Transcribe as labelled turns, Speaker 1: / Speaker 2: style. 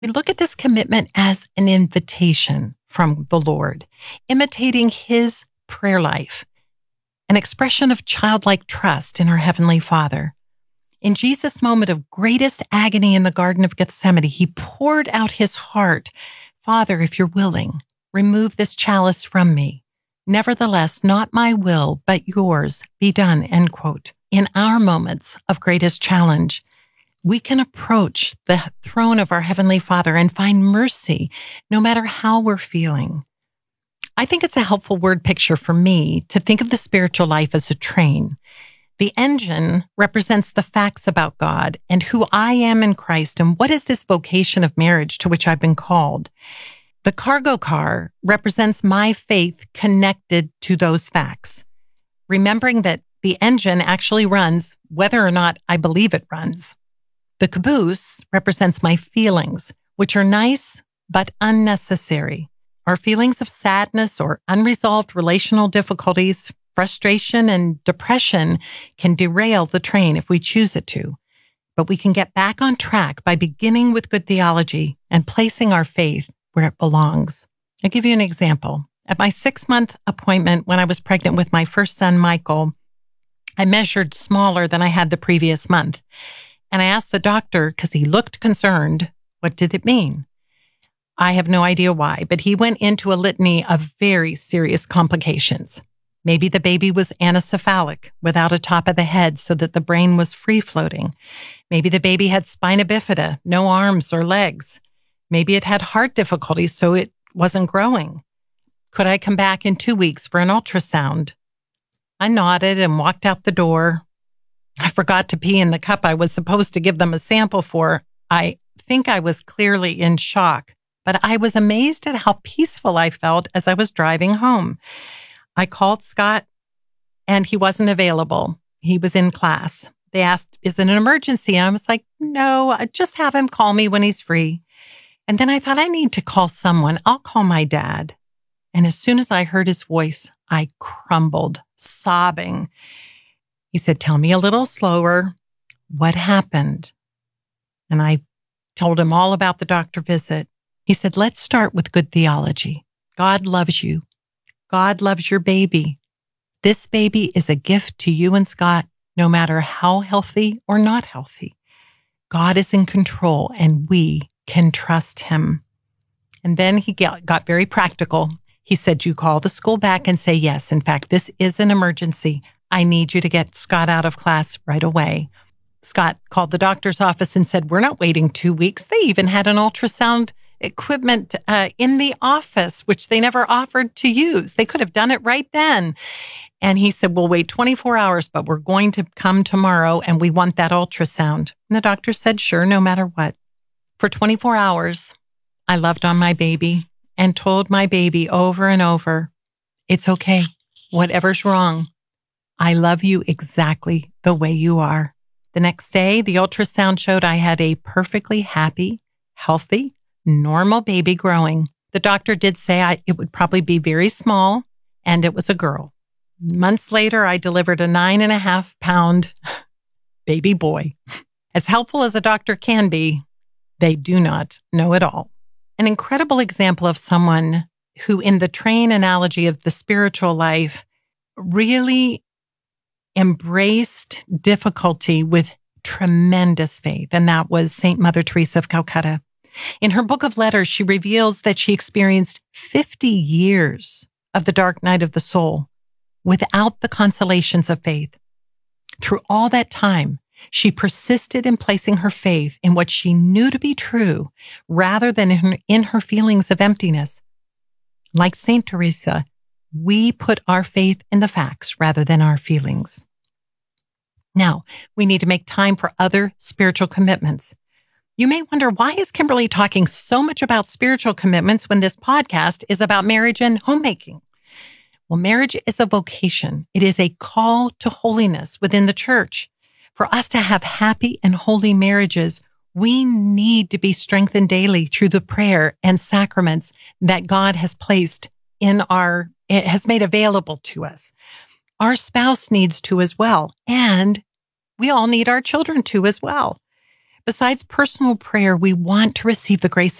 Speaker 1: We look at this commitment as an invitation from the Lord, imitating his prayer life, an expression of childlike trust in our Heavenly Father. In Jesus' moment of greatest agony in the Garden of Gethsemane, he poured out his heart. Father, if you're willing, remove this chalice from me. Nevertheless, not my will, but yours be done, end quote. In our moments of greatest challenge, we can approach the throne of our Heavenly Father and find mercy no matter how we're feeling. I think it's a helpful word picture for me to think of the spiritual life as a train. The engine represents the facts about God and who I am in Christ and what is this vocation of marriage to which I've been called. The cargo car represents my faith connected to those facts, remembering that the engine actually runs whether or not I believe it runs. The caboose represents my feelings, which are nice but unnecessary. Our feelings of sadness or unresolved relational difficulties, frustration, and depression can derail the train if we choose it to. But we can get back on track by beginning with good theology and placing our faith where it belongs. I'll give you an example. At my 6-month appointment when I was pregnant with my first son, Michael, I measured smaller than I had the previous month. And I asked the doctor, because he looked concerned, what did it mean? I have no idea why, but he went into a litany of very serious complications. Maybe the baby was anencephalic, without a top of the head so that the brain was free-floating. Maybe the baby had spina bifida, no arms or legs. Maybe it had heart difficulties, so it wasn't growing. Could I come back in 2 weeks for an ultrasound? I nodded and walked out the door. I forgot to pee in the cup I was supposed to give them a sample for. I think I was clearly in shock, but I was amazed at how peaceful I felt as I was driving home. I called Scott, and he wasn't available. He was in class. They asked, is it an emergency? And I was like, no, just have him call me when he's free. And then I thought, I need to call someone. I'll call my dad. And as soon as I heard his voice, I crumbled, sobbing. He said, tell me a little slower. What happened? And I told him all about the doctor visit. He said, let's start with good theology. God loves you. God loves your baby. This baby is a gift to you and Scott, no matter how healthy or not healthy. God is in control and we can trust him. And then he got very practical. He said, you call the school back and say, yes, in fact, this is an emergency. I need you to get Scott out of class right away. Scott called the doctor's office and said, we're not waiting 2 weeks. They even had an ultrasound equipment in the office, which they never offered to use. They could have done it right then. And he said, we'll wait 24 hours, but we're going to come tomorrow and we want that ultrasound. And the doctor said, sure, no matter what. For 24 hours, I loved on my baby and told my baby over and over, it's okay. Whatever's wrong, I love you exactly the way you are. The next day, the ultrasound showed I had a perfectly happy, healthy, normal baby growing. The doctor did say it would probably be very small, and it was a girl. Months later, I delivered a 9.5-pound baby boy. As helpful as a doctor can be, they do not know it all. An incredible example of someone who, in the train analogy of the spiritual life, really embraced difficulty with tremendous faith, and that was Saint Mother Teresa of Calcutta. In her book of letters, she reveals that she experienced 50 years of the dark night of the soul without the consolations of faith. Through all that time, she persisted in placing her faith in what she knew to be true rather than in her feelings of emptiness. Like Saint Teresa, we put our faith in the facts rather than our feelings. Now, we need to make time for other spiritual commitments. You may wonder, why is Kimberly talking so much about spiritual commitments when this podcast is about marriage and homemaking? Well, marriage is a vocation. It is a call to holiness within the church. For us to have happy and holy marriages, we need to be strengthened daily through the prayer and sacraments that God has placed has made available to us. Our spouse needs to as well, and we all need our children to as well. Besides personal prayer, we want to receive the grace